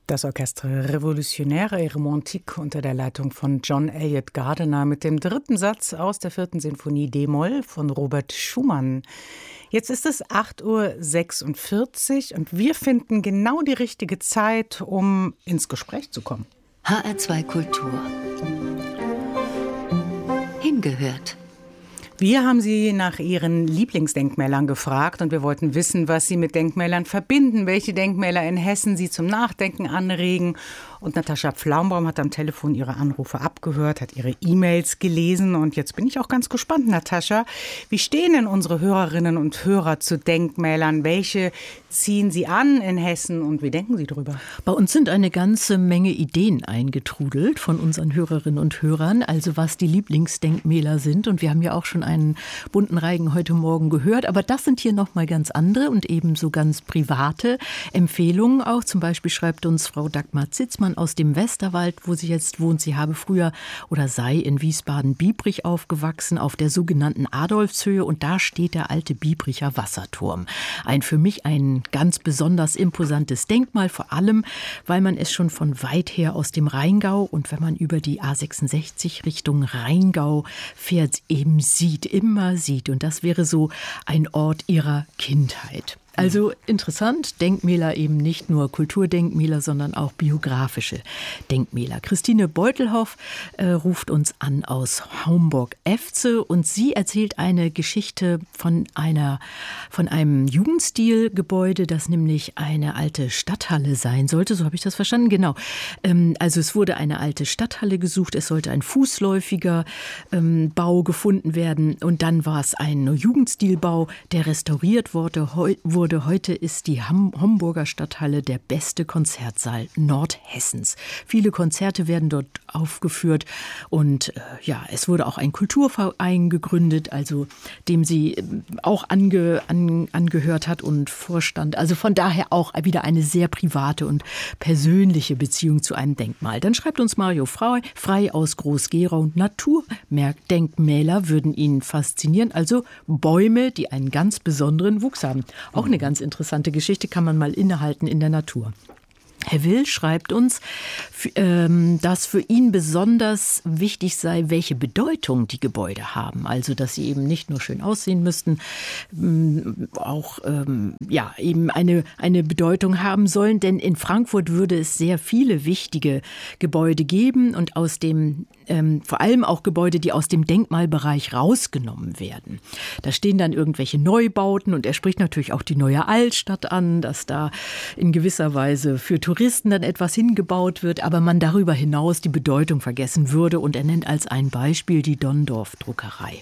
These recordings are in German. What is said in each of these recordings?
Das Orchestre Révolutionnaire et Romantique unter der Leitung von John Eliot Gardiner mit dem dritten Satz aus der 4. Sinfonie d-Moll von Robert Schumann. Jetzt ist es 8:46 Uhr und wir finden genau die richtige Zeit, um ins Gespräch zu kommen. HR2 Kultur. Hingehört. Wir haben Sie nach Ihren Lieblingsdenkmälern gefragt und wir wollten wissen, was Sie mit Denkmälern verbinden, welche Denkmäler in Hessen Sie zum Nachdenken anregen. Und Natascha Pflaumbaum hat am Telefon Ihre Anrufe abgehört, hat Ihre E-Mails gelesen. Und jetzt bin ich auch ganz gespannt, Natascha. Wie stehen denn unsere Hörerinnen und Hörer zu Denkmälern? Welche ziehen Sie an in Hessen und wie denken Sie drüber? Bei uns sind eine ganze Menge Ideen eingetrudelt von unseren Hörerinnen und Hörern, also was die Lieblingsdenkmäler sind. Und wir haben ja auch schon einen bunten Reigen heute Morgen gehört. Aber das sind hier nochmal ganz andere und ebenso ganz private Empfehlungen auch. Zum Beispiel schreibt uns Frau Dagmar Zitzmann aus dem Westerwald, wo sie jetzt wohnt. Sie habe früher oder sei in Wiesbaden-Biebrich aufgewachsen, auf der sogenannten Adolfshöhe. Und da steht der alte Biebricher Wasserturm. Für mich ein ganz besonders imposantes Denkmal, vor allem, weil man es schon von weit her aus dem Rheingau und wenn man über die A66 Richtung Rheingau fährt, immer sieht. Und das wäre so ein Ort ihrer Kindheit. Also interessant, Denkmäler eben nicht nur Kulturdenkmäler, sondern auch biografische Denkmäler. Christine Beutelhoff ruft uns an aus Homburg-Efze und sie erzählt eine Geschichte von einem Jugendstilgebäude, das nämlich eine alte Stadthalle sein sollte. So habe ich das verstanden, genau. Also es wurde eine alte Stadthalle gesucht, es sollte ein fußläufiger Bau gefunden werden und dann war es ein Jugendstilbau, der restauriert wurde. Heute ist die Homburger Stadthalle der beste Konzertsaal Nordhessens. Viele Konzerte werden dort aufgeführt und es wurde auch ein Kulturverein gegründet, also dem sie auch angehört hat und vorstand. Also von daher auch wieder eine sehr private und persönliche Beziehung zu einem Denkmal. Dann schreibt uns Mario Frei aus Groß-Gerau und Naturdenkmäler würden ihn faszinieren, also Bäume, die einen ganz besonderen Wuchs haben. Auch eine ganz interessante Geschichte, kann man mal innehalten in der Natur. Herr Will schreibt uns, dass für ihn besonders wichtig sei, welche Bedeutung die Gebäude haben. Also, dass sie eben nicht nur schön aussehen müssten, auch eben eine Bedeutung haben sollen. Denn in Frankfurt würde es sehr viele wichtige Gebäude geben und aus dem vor allem auch Gebäude, die aus dem Denkmalbereich rausgenommen werden. Da stehen dann irgendwelche Neubauten und er spricht natürlich auch die neue Altstadt an, dass da in gewisser Weise für Touristen dann etwas hingebaut wird, aber man darüber hinaus die Bedeutung vergessen würde und er nennt als ein Beispiel die Donndorf-Druckerei.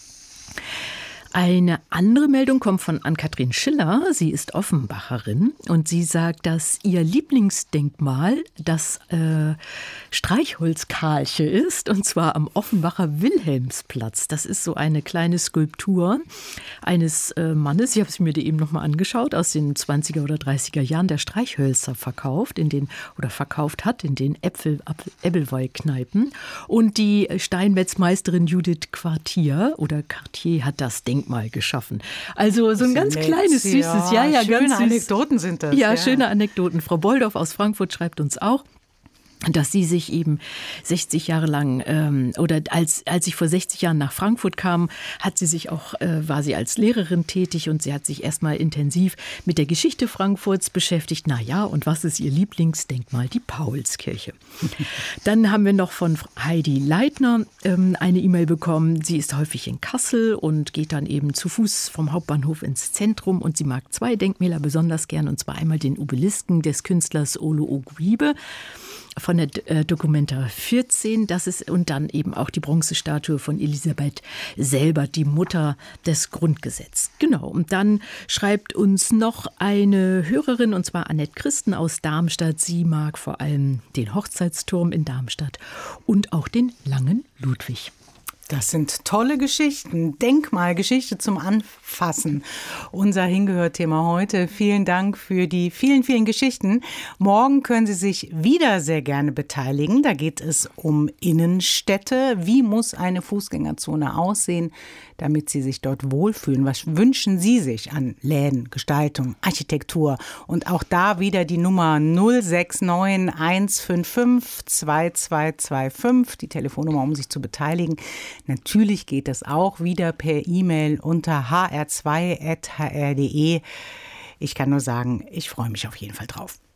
Eine andere Meldung kommt von Ann-Kathrin Schiller. Sie ist Offenbacherin und sie sagt, dass ihr Lieblingsdenkmal das Streichholzkarche ist und zwar am Offenbacher Wilhelmsplatz. Das ist so eine kleine Skulptur eines Mannes, ich habe es mir eben nochmal angeschaut, aus den 20er oder 30er Jahren, der Streichhölzer verkauft hat in den Ebbelwei-Kneipen. Und die Steinmetzmeisterin Judith Cartier hat das Denkmal geschaffen. Also so ein ganz kleines, süßes, schöne ganz süß. Anekdoten sind das. Ja, schöne Anekdoten. Frau Boldorf aus Frankfurt schreibt uns auch, dass sie sich eben 60 Jahre lang als ich vor 60 Jahren nach Frankfurt kam, war sie als Lehrerin tätig und sie hat sich erstmal intensiv mit der Geschichte Frankfurts beschäftigt. Und was ist ihr Lieblingsdenkmal? Die Paulskirche. Dann haben wir noch von Heidi Leitner eine E-Mail bekommen. Sie ist häufig in Kassel und geht dann eben zu Fuß vom Hauptbahnhof ins Zentrum und sie mag 2 Denkmäler besonders gern und zwar einmal den Obelisken des Künstlers Olo Ogwibe von der Documenta 14, und dann eben auch die Bronzestatue von Elisabeth Selbert, die Mutter des Grundgesetzes. Genau, und dann schreibt uns noch eine Hörerin, und zwar Annette Christen aus Darmstadt. Sie mag vor allem den Hochzeitsturm in Darmstadt und auch den Langen Ludwig. Das sind tolle Geschichten, Denkmalgeschichte zum Anfassen. Unser Hingehört-Thema heute. Vielen Dank für die vielen, vielen Geschichten. Morgen können Sie sich wieder sehr gerne beteiligen. Da geht es um Innenstädte. Wie muss eine Fußgängerzone aussehen, damit Sie sich dort wohlfühlen? Was wünschen Sie sich an Läden, Gestaltung, Architektur? Und auch da wieder die Nummer 069 155 2225, die Telefonnummer, um sich zu beteiligen. Natürlich geht es auch wieder per E-Mail unter hr2@hr.de. Ich kann nur sagen, ich freue mich auf jeden Fall drauf.